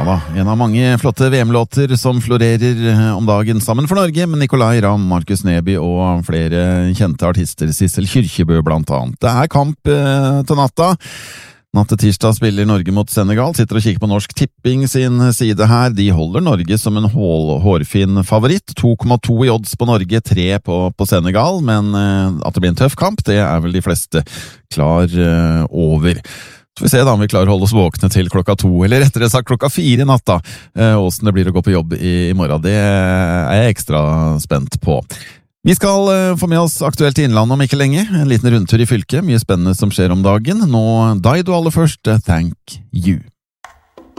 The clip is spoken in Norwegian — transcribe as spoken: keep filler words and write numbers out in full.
da, en av mange flotte V M-låter som florerer om dagen sammen for Norge, med Nicolai Ramm, Markus Neby og flere kjente artister, Sissel Kyrkjebø blant annet. Det er kamp eh, til natta. Natt til tirsdag spiller Norge mot Senegal, sitter og kikker på Norsk Tipping sin side her. De holder Norge som en hål, hårfin favoritt, to komma to i odds på Norge, tre på, på Senegal, men eh, at det blir en tøff kamp, det er vel de fleste klar eh, over. Så vi ser da om vi klarer å holde oss våkne til klokka to, eller rettere sagt klokka fire i natta. Åssen det blir å gå på jobb i, i morgen, det er jeg ekstra spent på. Vi skal få med oss Aktuelt i Innlandet om ikke lenge, en liten rundtur i fylket, mye spennende som skjer om dagen. Nå Daido aller først, Thank You.